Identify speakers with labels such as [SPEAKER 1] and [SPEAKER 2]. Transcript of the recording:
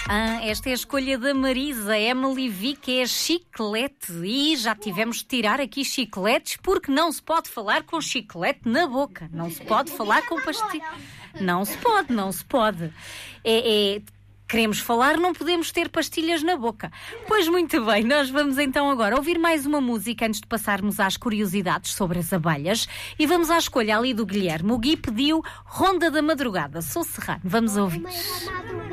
[SPEAKER 1] Esta é a escolha da Marisa. Emily Vick é chiclete. E já tivemos de tirar aqui chicletes porque não se pode falar com chiclete na boca. Não se pode falar com pastilha. Não se pode. Queremos falar, não podemos ter pastilhas na boca. Pois muito bem, nós vamos então agora ouvir mais uma música antes de passarmos às curiosidades sobre as abelhas. E vamos à escolha ali do Guilherme. O Gui pediu Ronda da Madrugada. Sou Serrano. Vamos ouvir.